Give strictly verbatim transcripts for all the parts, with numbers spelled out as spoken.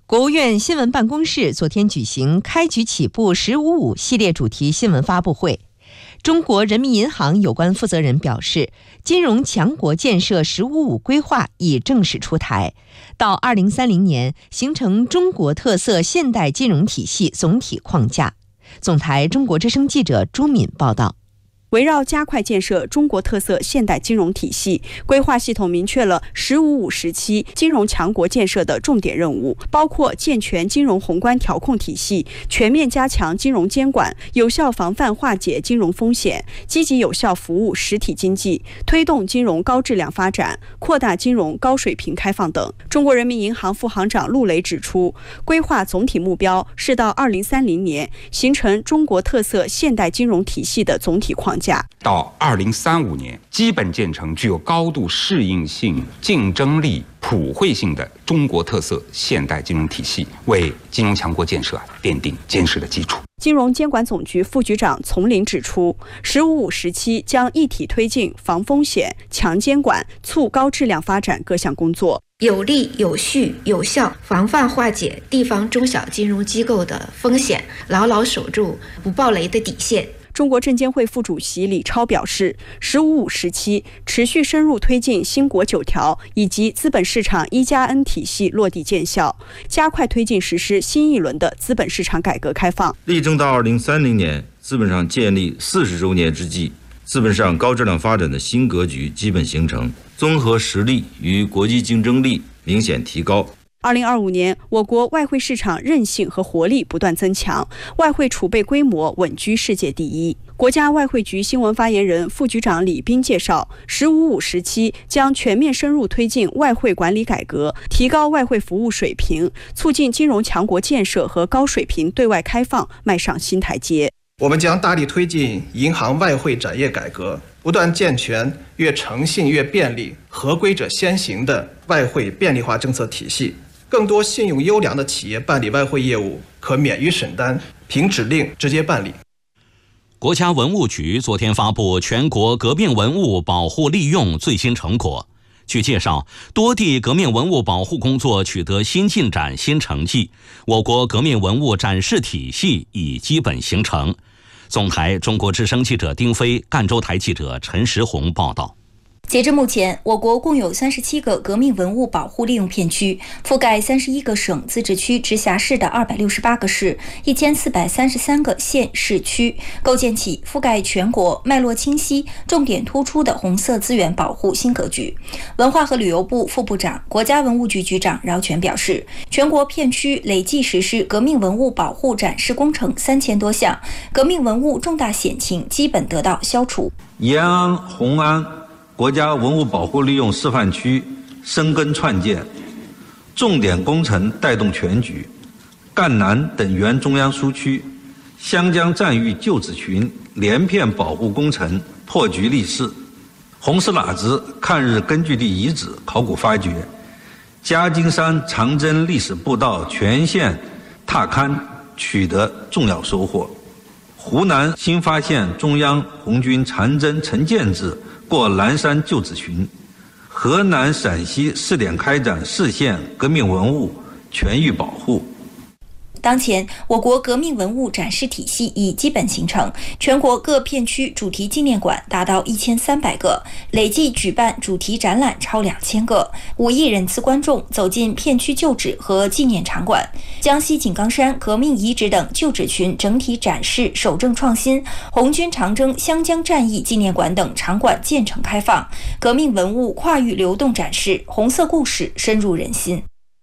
国务院新闻办公室昨天举行开局起步十五五系列主题新闻发布会。中国人民银行有关负责人表示，金融强国建设十五五规划已正式出台，到二零三零年形成中国特色现代金融体系总体框架。总台中国之声记者朱敏报道。 围绕加快建设中国特色现代金融体系，规划系统明确了“十五五”时期金融强国建设的重点任务，包括健全金融宏观调控体系，全面加强金融监管，有效防范化解金融风险，积极有效服务实体经济，推动金融高质量发展，扩大金融高水平开放等。中国人民银行副行长陆雷指出，规划总体目标是到二零三零年形成中国特色现代金融体系的总体框架。 到二零三五年，基本建成具有高度适应性、竞争力、普惠性的中国特色现代金融体系，为金融强国建设奠定坚实的基础。 金融监管总局副局长丛林指出，十五五时期将一体推进防风险、强监管、促高质量发展各项工作， 有力、有序、有效防范化解地方中小金融机构的风险，牢牢守住不爆雷的底线。 中国证监会副主席李超表示，十五五时期持续深入推进新国九条以及资本市场一加 N 体系落地见效，加快推进实施新一轮的资本市场改革开放。 力争到二零三零年资本市场建立四十周年之际，资本市场高质量发展的新格局基本形成，综合实力与国际竞争力明显提高。 二零二五年，我国外汇市场韧性和活力不断增强，外汇储备规模稳居世界第一。国家外汇局新闻发言人、副局长李斌介绍，十五五时期将全面深入推进外汇管理改革，提高外汇服务水平，促进金融强国建设和高水平对外开放迈上新台阶。 我们将大力推进银行外汇展业改革，不断健全越诚信越便利、合规者先行的外汇便利化政策体系。更多信用优良的企业办理外汇业务可免于审单，凭指令直接办理。 国家文物局昨天发布全国革命文物保护利用最新成果。据介绍，多地革命文物保护工作取得新进展、新成绩，我国革命文物展示体系已基本形成。总台中国之声记者丁飞、赣州台记者陈石红报道。 截至目前，我国共有三十七个革命文物保护利用片区，覆盖三十一个省、自治区、直辖市的二百六十八个市、一千四百三十三个县市区，构建起覆盖全国、脉络清晰、重点突出的红色资源保护新格局。文化和旅游部副部长、国家文物局局长饶全表示，全国片区累计实施革命文物保护展示工程三千多项，革命文物重大险情基本得到消除。 延安、红安国家文物保护利用示范区深耕创建，重点工程带动全局。赣南等原中央苏区、湘江战役旧址群连片保护工程破局立誓，红石喇子抗日根据地遗址考古发掘，嘉金山长征历史步道全线踏勘取得重要收获。湖南新发现中央红军长征陈建制过蓝山旧址群，河南、陕西试点开展市县革命文物全域保护。 当前，我国革命文物展示体系已基本形成，全国各片区主题纪念馆达到一千三百个，累计举办主题展览超两千个，五亿人次观众走进片区旧址和纪念场馆。江西井冈山革命遗址等旧址群整体展示守正创新，红军长征湘江战役纪念馆等场馆建成开放，革命文物跨域流动展示，红色故事深入人心。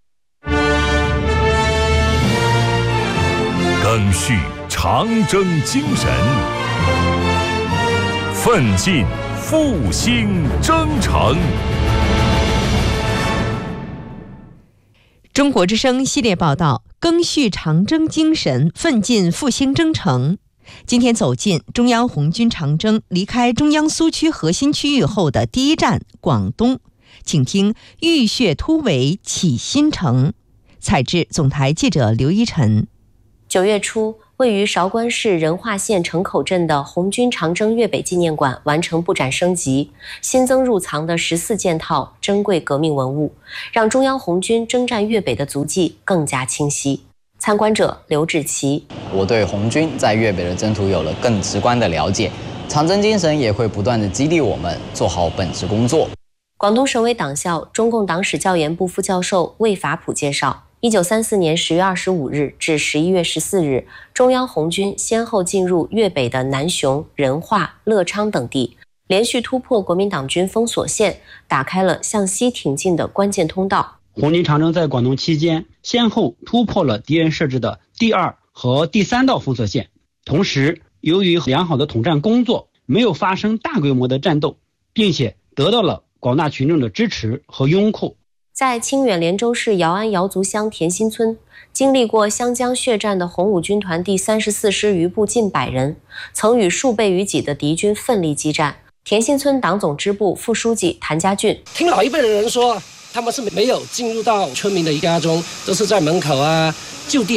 赓续长征精神，奋进复兴征程。 中国之声系列报道：赓续长征精神，奋进复兴征程。今天走进中央红军长征离开中央苏区核心区域后的第一站广东，请听浴血突围起新城。采制总台记者刘一晨。 九月初， 位于韶关市仁化县城口镇的红军长征粤北纪念馆完成布展升级，新增入藏的十四件套珍贵革命文物，让中央红军征战粤北的足迹更加清晰。参观者刘志奇： 我对红军在粤北的征途有了更直观的了解，长征精神也会不断地激励我们做好本职工作。 广东省委党校中共党史教研部副教授魏法普介绍，一九三四年十月二十五日至十一月十四日，中央红军先后进入粤北的南雄、仁化、乐昌等地，连续突破国民党军封锁线，打开了向西挺进的关键通道。 红军长征在广东期间，先后突破了敌人设置的第二和第三道封锁线。同时，由于良好的统战工作，没有发生大规模的战斗，并且得到了广大群众的支持和拥护。 在清远连州市姚安瑶族乡田心村，经历过湘江血战的红五军团第三十四师余部近百人，曾与数倍于己的敌军奋力激战。田心村党总支部副书记谭家俊： 听老一辈的人说，他们是没有进入到村民的家中，都是在门口啊就地